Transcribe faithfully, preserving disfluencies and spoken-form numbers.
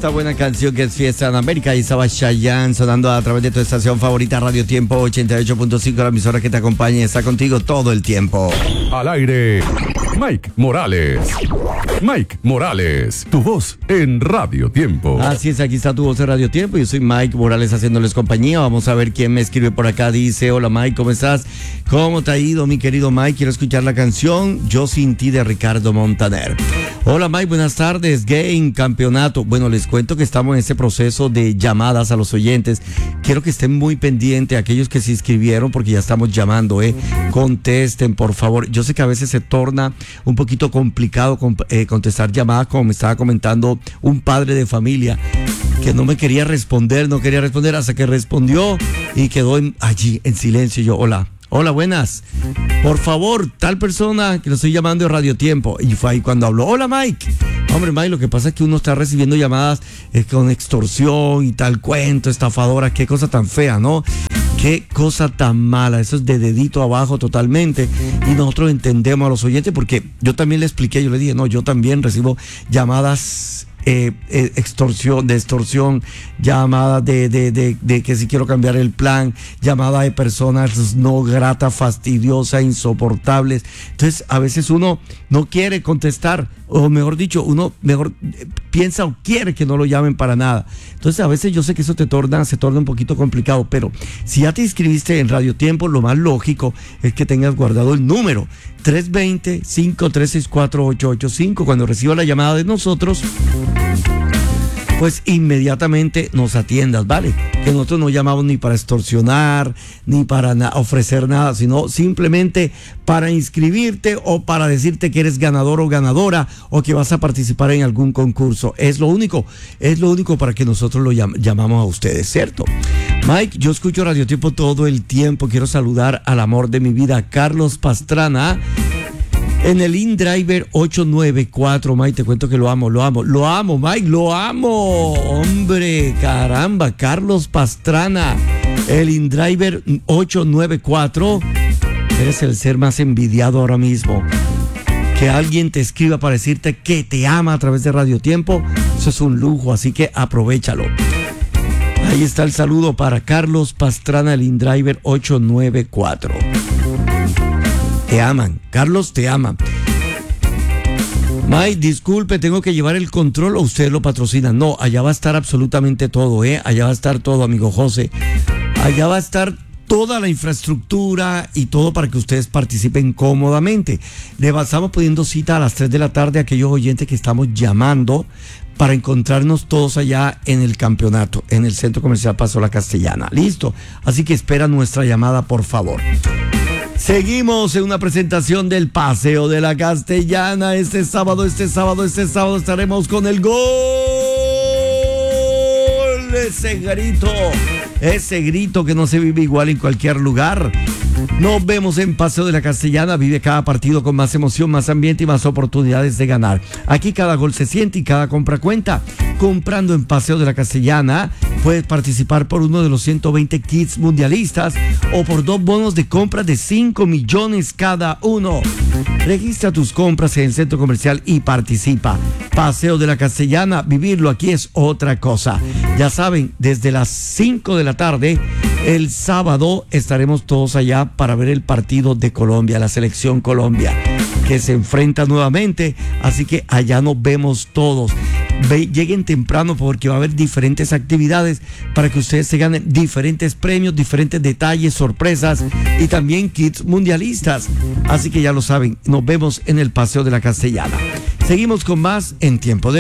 esta buena canción que es Fiesta en América. Y estaba Chayanne sonando a través de tu estación favorita Radio Tiempo ochenta y ocho punto cinco, la emisora que te acompaña y está contigo todo el tiempo. Al aire, Mike Morales. Mike Morales, tu voz en Radio Tiempo. Así es, aquí está tu voz en Radio Tiempo. Yo soy Mike Morales haciéndoles compañía. Vamos a ver quién me escribe por acá. Dice, hola Mike, ¿cómo estás? ¿Cómo te ha ido, mi querido Mike? Quiero escuchar la canción Yo Sin Ti de Ricardo Montaner. Hola Mike, buenas tardes. Game, campeonato. Bueno, les cuento que estamos en este proceso de llamadas a los oyentes. Quiero que estén muy pendientes aquellos que se inscribieron porque ya estamos llamando, ¿eh? Contesten, por favor. Yo sé que a veces se torna un poquito complicado eh, contestar llamadas, como me estaba comentando un padre de familia que no me quería responder, no quería responder hasta que respondió y quedó en, allí en silencio. Yo, hola. Hola, buenas. Por favor, tal persona que lo estoy llamando de Radio Tiempo. Y fue ahí cuando habló. Hola, Mike. Hombre, Mike, lo que pasa es que uno está recibiendo llamadas eh, con extorsión y tal cuento, estafadora. Qué cosa tan fea, ¿no? Qué cosa tan mala. Eso es de dedito abajo totalmente. Y nosotros entendemos a los oyentes porque yo también le expliqué, yo le dije, no, yo también recibo llamadas Eh, eh, extorsión, de extorsión, llamadas de, de, de, de que si quiero cambiar el plan, llamadas de personas no gratas, fastidiosas, insoportables. Entonces a veces uno no quiere contestar, o mejor dicho, uno mejor eh, piensa o quiere que no lo llamen para nada. Entonces a veces yo sé que eso te torna, se torna un poquito complicado, pero si ya te inscribiste en Radio Tiempo, lo más lógico es que tengas guardado el número tres dos cero, cinco tres seis cuatro, ocho ocho cinco. Cuando reciba la llamada de nosotros, pues inmediatamente nos atiendas, ¿vale? Que nosotros no llamamos ni para extorsionar, ni para na- ofrecer nada, sino simplemente para inscribirte o para decirte que eres ganador o ganadora o que vas a participar en algún concurso. Es lo único, es lo único para que nosotros lo llam- llamamos a ustedes, ¿cierto? Mike, yo escucho Radio Tiempo todo el tiempo. Quiero saludar al amor de mi vida, Carlos Pastrana, en el InDriver ocho nueve cuatro. Mike, te cuento que lo amo, lo amo, lo amo, Mike, lo amo. Hombre, caramba, Carlos Pastrana, el InDriver ocho nueve cuatro. Eres el ser más envidiado ahora mismo. Que alguien te escriba para decirte que te ama a través de Radio Tiempo, eso es un lujo, así que aprovéchalo. Ahí está el saludo para Carlos Pastrana, el InDriver ocho nueve cuatro. Te aman, Carlos te ama. Mike, disculpe, tengo que llevar el control o ustedes lo patrocinan. No, allá va a estar absolutamente todo, ¿eh? Allá va a estar todo, amigo José. Allá va a estar toda la infraestructura y todo para que ustedes participen cómodamente. Le estamos poniendo cita a las tres de la tarde a aquellos oyentes que estamos llamando para encontrarnos todos allá en el campeonato, en el Centro Comercial Paso La Castellana. Listo, así que espera nuestra llamada, por favor. Seguimos en una presentación del Paseo de la Castellana. Este sábado, este sábado, este sábado estaremos con el gol. Ese grito, ese grito que no se vive igual en cualquier lugar. Nos vemos en Paseo de la Castellana. Vive cada partido con más emoción, más ambiente y más oportunidades de ganar. Aquí cada gol se siente y cada compra cuenta. Comprando en Paseo de la Castellana, puedes participar por uno de los ciento veinte kits mundialistas o por dos bonos de compra de cinco millones cada uno. Registra tus compras en el centro comercial y participa. Paseo de la Castellana, vivirlo aquí es otra cosa. Ya saben, desde las cinco de la tarde, el sábado estaremos todos allá para ver el partido de Colombia, la selección Colombia, que se enfrenta nuevamente, así que allá nos vemos todos. Ve, lleguen temprano porque va a haber diferentes actividades para que ustedes se ganen diferentes premios, diferentes detalles, sorpresas y también kits mundialistas. Así que ya lo saben, nos vemos en el Paseo de la Castellana. Seguimos con más en Tiempo de